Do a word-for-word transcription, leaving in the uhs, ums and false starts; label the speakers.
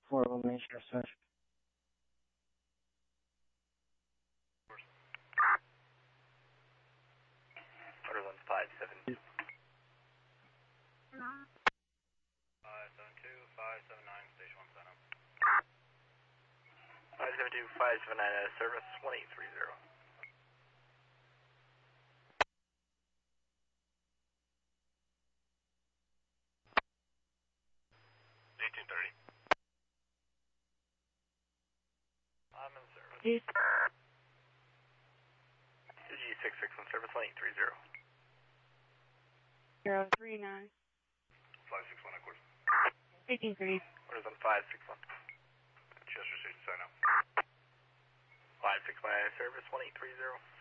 Speaker 1: four one Main Sheriff Search.
Speaker 2: Order one five seven two.
Speaker 3: five seven two, five seven nine, station one sign up.
Speaker 2: five seven two, five seven nine, uh, service one eight three zero.
Speaker 3: eighteen thirty.
Speaker 2: I'm in service.
Speaker 1: G
Speaker 2: G six six one, service one eight three zero.
Speaker 1: zero three nine.
Speaker 3: five six one, of course.
Speaker 1: eighteen thirty.
Speaker 2: Orders on five six one.
Speaker 3: Chester Station sign up.
Speaker 2: five six one, service one eight three zero.